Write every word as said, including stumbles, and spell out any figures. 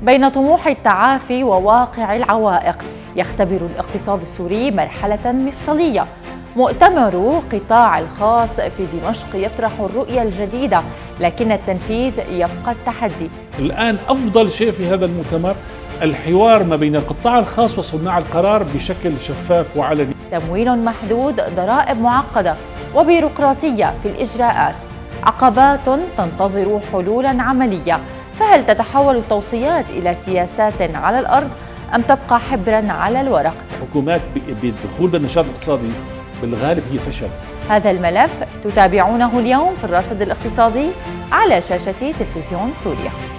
بين طموح التعافي وواقع العوائق، يختبر الاقتصاد السوري مرحلة مفصلية. مؤتمر قطاع الخاص في دمشق يطرح الرؤية الجديدة، لكن التنفيذ يبقى التحدي. الآن أفضل شيء في هذا المؤتمر الحوار ما بين القطاع الخاص وصناع القرار بشكل شفاف وعلني. تمويل محدود، ضرائب معقدة، وبيروقراطية في الإجراءات، عقبات تنتظر حلولا عملية. فهل تتحول التوصيات إلى سياسات على الأرض أم تبقى حبرا على الورق؟ الحكومات بالدخول بالنشاط الاقتصادي بالغالب هي فشل. هذا الملف تتابعونه اليوم في الرصد الاقتصادي على شاشة تلفزيون سوريا.